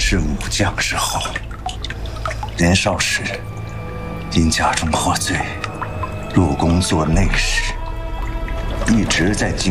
是武将之后，年少时因家中获罪，入宫做内侍，一直在禁